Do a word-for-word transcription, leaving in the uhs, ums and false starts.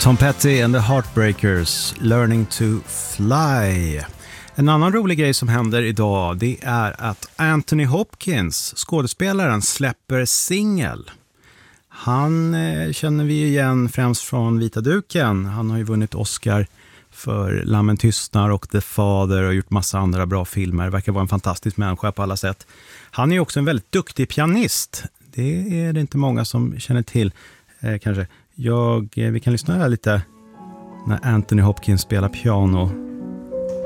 Tom Petty and the Heartbreakers, Learning to Fly. En annan rolig grej som händer idag, det är att Anthony Hopkins, skådespelaren, släpper singel. Han eh, känner vi igen främst från Vita duken. Han har ju vunnit Oscar för Lammen tystnar och The Father och gjort massa andra bra filmer. Verkar vara en fantastisk människa på alla sätt. Han är ju också en väldigt duktig pianist. Det är det inte många som känner till eh, kanske. Jag, eh, vi kan lyssna här lite när Anthony Hopkins spelar piano.